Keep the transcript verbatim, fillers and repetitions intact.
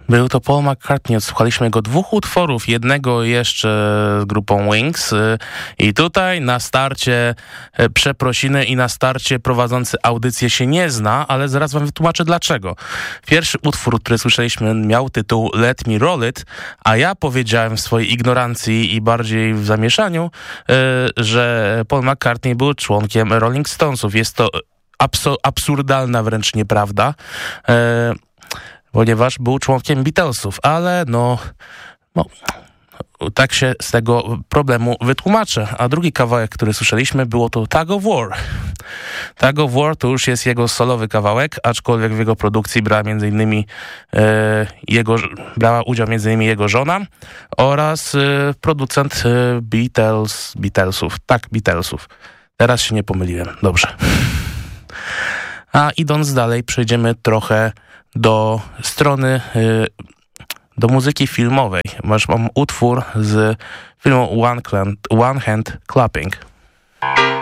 Był to Paul McCartney, odsłuchaliśmy jego dwóch utworów, jednego jeszcze z grupą Wings i tutaj na starcie przeprosiny i na starcie prowadzący audycję się nie zna, ale zaraz wam wytłumaczę dlaczego. Pierwszy utwór, który słyszeliśmy, miał tytuł Let Me Roll It, a ja powiedziałem w swojej ignorancji i bardziej w zamieszaniu, że Paul McCartney był członkiem Rolling Stonesów. Jest to abso- absurdalna wręcz nieprawda, ponieważ był członkiem Beatlesów, ale no, no tak się z tego problemu wytłumaczę. A drugi kawałek, który słyszeliśmy, było to Tug of War. Tug of War to już jest jego solowy kawałek, aczkolwiek w jego produkcji brała między innymi e, jego, brała udział między innymi jego żona oraz e, producent e, Beatles, Beatlesów. Tak, Beatlesów. Teraz się nie pomyliłem. Dobrze. A idąc dalej, przejdziemy trochę do strony, do muzyki filmowej. Masz, mam utwór z filmu One, One Hand Clapping.